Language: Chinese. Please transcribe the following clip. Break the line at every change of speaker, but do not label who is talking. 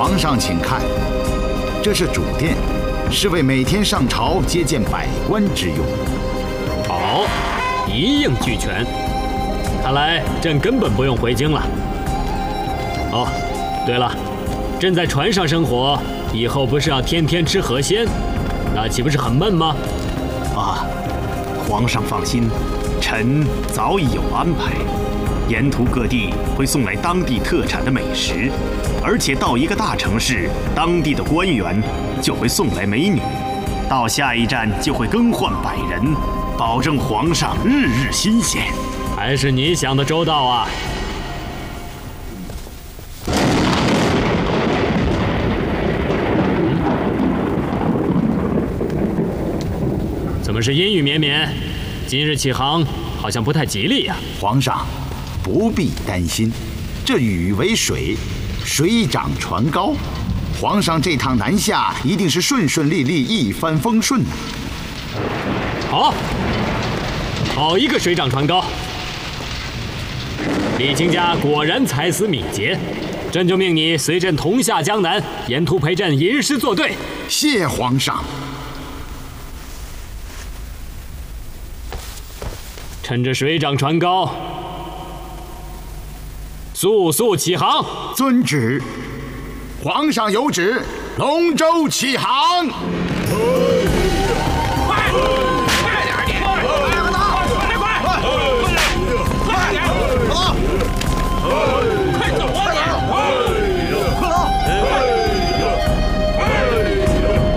皇上请看，这是主殿，是为每天上朝接见百官之用。
好，一应俱全。看来朕根本不用回京了。哦，对了，朕在船上生活，以后不是要天天吃河鲜，那岂不是很闷吗？
啊，皇上放心，臣早已有安排。沿途各地会送来当地特产的美食，而且到一个大城市，当地的官员就会送来美女，到下一站就会更换百人，保证皇上日日新鲜。
还是你想的周到啊！怎么是阴雨绵绵？今日起航好像不太吉利呀。
皇上不必担心，这雨为水，水涨船高。皇上这趟南下一定是顺顺利利，一帆风顺啊！
好，好一个水涨船高！李清家果然才思敏捷，朕就命你随朕同下江南，沿途陪朕吟诗作对。
谢皇上。
趁着水涨船高，速速起航！
遵旨。皇上有旨，龙舟起航。